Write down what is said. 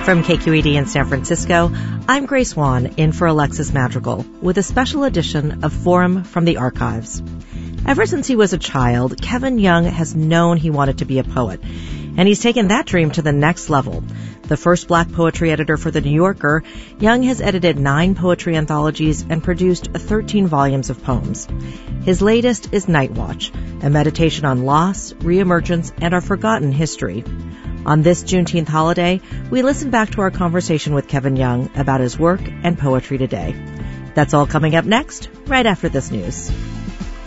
From KQED in San Francisco, I'm Grace Wan, in for Alexis Madrigal, with a special edition of Forum from the Archives. Ever since he was a child, Kevin Young has known he wanted to be a poet, and he's taken that dream to the next level. The first black poetry editor for The New Yorker, Young has edited 9 poetry anthologies and produced 13 volumes of poems. His latest is Night Watch, a meditation on loss, reemergence, and our forgotten history. On this Juneteenth holiday, we listen back to our conversation with Kevin Young about his work and poetry today. That's all coming up next, right after this news.